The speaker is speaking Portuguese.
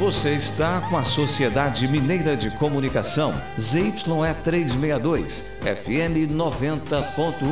Você está com a Sociedade Mineira de Comunicação, ZYE 362, FM 90.1.